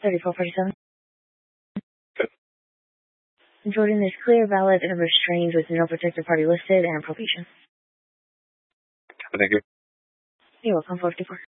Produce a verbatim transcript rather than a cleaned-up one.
thirty-four forty-seven. Good. Jordan is clear, valid, and restrained with no protected party listed and probation. Thank you. You're welcome, four fifty-four.